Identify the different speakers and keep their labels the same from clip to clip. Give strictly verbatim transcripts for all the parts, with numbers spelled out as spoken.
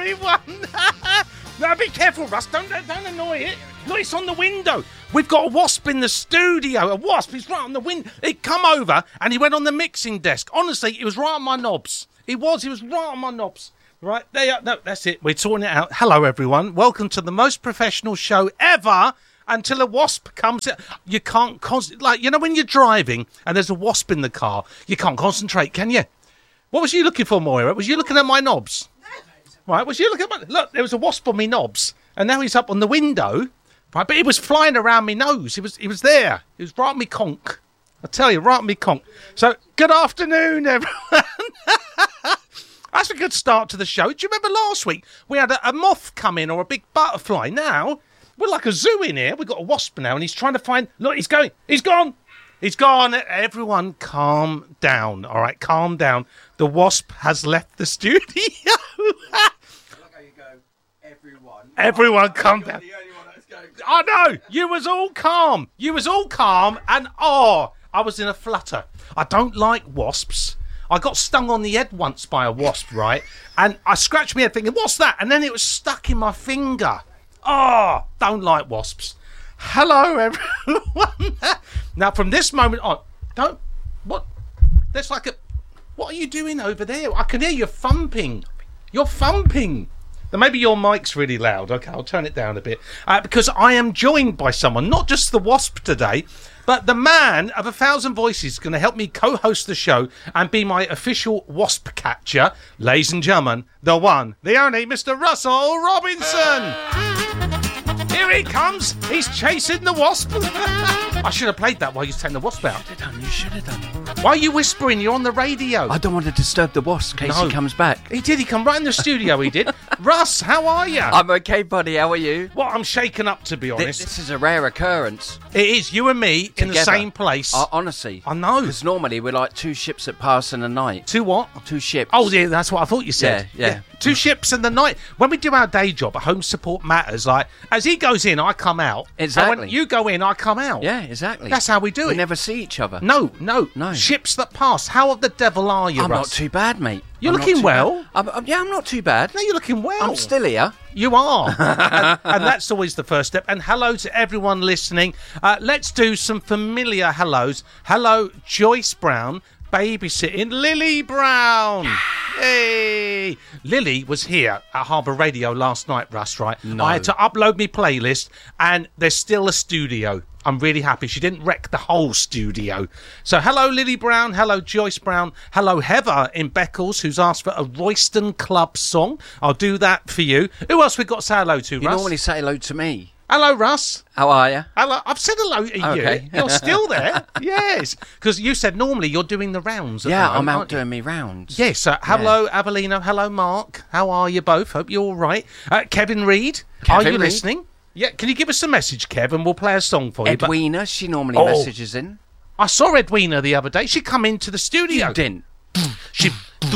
Speaker 1: everyone. Now, be careful, Russ. Don't, don't annoy it. Look, it's on the window. We've got a wasp in the studio. A wasp. He's right on the window. He'd come over and he went on the mixing desk. Honestly, he was right on my knobs. He was. He was right on my knobs. Right there. No, that's it. We're sorting it out. Hello, everyone. Welcome to the most professional show ever. Until a wasp comes in. You can't concentrate. Like, you know, when you're driving and there's a wasp in the car, you can't concentrate, can you? What was you looking for, Moira? Was you looking at my knobs? Right, was you looking at my... Look, there was a wasp on my knobs, and now he's up on the window. Right, but he was flying around my nose. He was he was there. He was right on me conch. I tell you, right on me conch. So, good afternoon, everyone. That's a good start to the show. Do you remember last week we had a, a moth come in or a big butterfly? Now, we're like a zoo in here. We've got a wasp now, and he's trying to find... Look, he's going. He's gone. He's gone. Everyone, calm down. All right, calm down. The wasp has left the studio. Everyone, calm down. I know. You was all calm. You was all calm, and oh, I was in a flutter. I don't like wasps. I got stung on the head once by a wasp, right? And I scratched my head thinking, what's that? And then it was stuck in my finger. Oh, don't like wasps. Hello, everyone. Now, from this moment on, don't... What? There's like a... What are you doing over there? I can hear you thumping. You're thumping. Then maybe your mic's really loud. Okay, I'll turn it down a bit. Uh, because I am joined by someone, not just the wasp today, but the man of a thousand voices is going to help me co-host the show and be my official wasp catcher. Ladies and gentlemen, the one, the only, Mister Russell Robinson. Here he comes. He's chasing the wasp. I should have played that while you was taking the wasp out.
Speaker 2: You should have done. You should have done.
Speaker 1: Why are you whispering? You're on the radio.
Speaker 2: I don't want to disturb the wasp in case
Speaker 1: No.
Speaker 2: he comes back.
Speaker 1: He did. He come right in the studio. He did. Russ, how are you?
Speaker 2: I'm okay, buddy. How are you?
Speaker 1: Well, I'm shaken up, to be
Speaker 2: Th-
Speaker 1: honest.
Speaker 2: This is a rare occurrence.
Speaker 1: It is you and me in the
Speaker 2: Together.
Speaker 1: same place.
Speaker 2: Uh, honestly.
Speaker 1: I know.
Speaker 2: Because normally we're like two ships that pass in the night.
Speaker 1: Two what?
Speaker 2: Two ships.
Speaker 1: Oh, yeah, that's what I thought you said.
Speaker 2: Yeah, yeah.
Speaker 1: Two ships in the night. When we do our day job at Home Support Matters, like, as he goes in, I come out.
Speaker 2: Exactly.
Speaker 1: And when you go in, I come out.
Speaker 2: Yeah, exactly.
Speaker 1: That's how we do
Speaker 2: we
Speaker 1: it.
Speaker 2: never see each other.
Speaker 1: No, no.
Speaker 2: No.
Speaker 1: Ships that pass. How of the devil are you,
Speaker 2: I'm
Speaker 1: Russ?
Speaker 2: not too bad, mate.
Speaker 1: You're
Speaker 2: I'm not
Speaker 1: looking
Speaker 2: too
Speaker 1: well.
Speaker 2: bad. I'm, I'm, yeah, I'm not too bad.
Speaker 1: No, you're looking well.
Speaker 2: I'm still here.
Speaker 1: You are. and, and that's always the first step. And hello to everyone listening. Uh, let's do some familiar hellos. Hello, Joyce Brown, babysitting Lily Brown. Hey. Lily was here at Harbour Radio last night, Russ, right?
Speaker 2: No.
Speaker 1: I had to upload my playlist, and there's still a studio. I'm really happy. She didn't wreck the whole studio. So hello, Lily Brown. Hello, Joyce Brown. Hello, Heather in Beccles, who's asked for a Royston Club song. I'll do that for you. Who else we got to say hello to,
Speaker 2: You
Speaker 1: Russ?
Speaker 2: normally say hello to me.
Speaker 1: Hello, Russ.
Speaker 2: How are you?
Speaker 1: Hello. I've said hello to
Speaker 2: Okay.
Speaker 1: you. You're still there. Yes. Because you said normally you're doing the rounds. At
Speaker 2: Yeah,
Speaker 1: the moment,
Speaker 2: I'm out
Speaker 1: aren't you?
Speaker 2: doing me rounds.
Speaker 1: Yes. Uh, hello, Avelino. Hello, Mark. How are you both? Hope you're all right. Uh, Kevin Reid. Are
Speaker 2: Kevin
Speaker 1: you
Speaker 2: Reid?
Speaker 1: listening? Yeah. Can you give us a message, Kev, and we'll play a song for you. But
Speaker 2: Edwina, she normally
Speaker 1: Oh.
Speaker 2: messages in.
Speaker 1: I saw Edwina the other day. She come into the studio.
Speaker 2: You didn't.
Speaker 1: She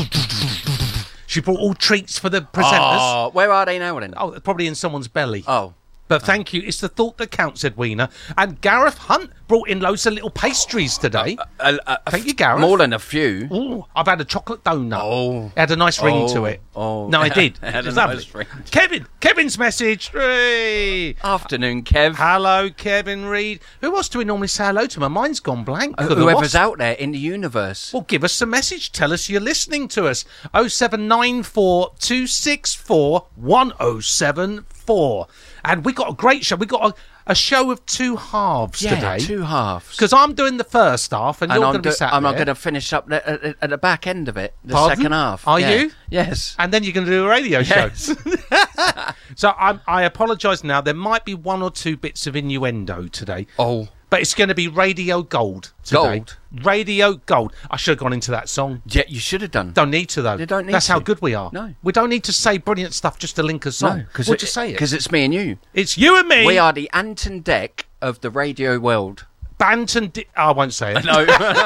Speaker 1: she brought all treats for the presenters.
Speaker 2: Oh, where are they now then?
Speaker 1: Oh, probably in someone's belly.
Speaker 2: Oh.
Speaker 1: But thank you. It's the thought that counts, Edwina. And Gareth Hunt brought in loads of little pastries today.
Speaker 2: Uh, uh, uh,
Speaker 1: Thank you, Gareth.
Speaker 2: More than a few.
Speaker 1: Ooh, I've had a chocolate donut.
Speaker 2: Oh.
Speaker 1: It had a nice ring to
Speaker 2: Oh.
Speaker 1: it.
Speaker 2: Oh.
Speaker 1: No, I did.
Speaker 2: It had
Speaker 1: It was
Speaker 2: a
Speaker 1: lovely.
Speaker 2: nice ring.
Speaker 1: Kevin. Kevin's message. Hey.
Speaker 2: Afternoon, Kev.
Speaker 1: Hello, Kevin Reid. Who else do we normally say hello to? My mind's gone blank.
Speaker 2: Uh,
Speaker 1: For the
Speaker 2: Whoever's
Speaker 1: wasp.
Speaker 2: out there in the universe.
Speaker 1: Well, give us a message. Tell us you're listening to us. oh seven nine four, two six four, one oh seven four. And we got a great show. We got a, a show of two halves
Speaker 2: Yeah,
Speaker 1: today.
Speaker 2: two halves.
Speaker 1: Because I'm doing the first half and,
Speaker 2: And
Speaker 1: you're
Speaker 2: I'm,
Speaker 1: going to be
Speaker 2: do-
Speaker 1: sat
Speaker 2: I'm not
Speaker 1: there.
Speaker 2: going to finish up the, at, at the back end of it, the
Speaker 1: Pardon?
Speaker 2: second half.
Speaker 1: Are
Speaker 2: Yeah.
Speaker 1: you?
Speaker 2: Yes.
Speaker 1: And then you're going to do a radio
Speaker 2: Yes.
Speaker 1: show. So I'm, I apologise now. There might be one or two bits of innuendo today.
Speaker 2: Oh.
Speaker 1: But it's going to be Radio Gold today.
Speaker 2: Gold?
Speaker 1: Radio Gold. I should have gone into that song.
Speaker 2: Yeah, you should have done.
Speaker 1: Don't need to, though.
Speaker 2: You don't need
Speaker 1: That's how
Speaker 2: to.
Speaker 1: good we are.
Speaker 2: No.
Speaker 1: We don't need to say brilliant stuff just to link a song.
Speaker 2: No, because
Speaker 1: we'll just say it.
Speaker 2: Because it's me and you.
Speaker 1: It's you and me.
Speaker 2: We are the Anton Deck of the radio world.
Speaker 1: Banton. Di- oh, I won't say it.
Speaker 2: No.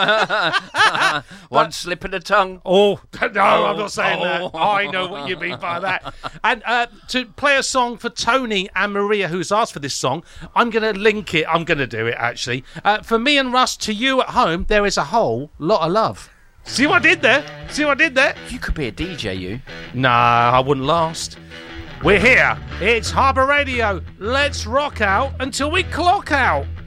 Speaker 2: One slip of the tongue.
Speaker 1: Oh, no, I'm
Speaker 2: Oh,
Speaker 1: not saying
Speaker 2: oh.
Speaker 1: that. I know what you mean by that. And uh, to play a song for Tony and Maria, who's asked for this song, I'm going to link it. I'm going to do it, actually. Uh, for me and Russ, to you at home, there is a whole lot of love. See what I did there? See what I did there?
Speaker 2: You could be a D J, you.
Speaker 1: Nah, I wouldn't last. We're here. It's Harbour Radio. Let's rock out until we clock out.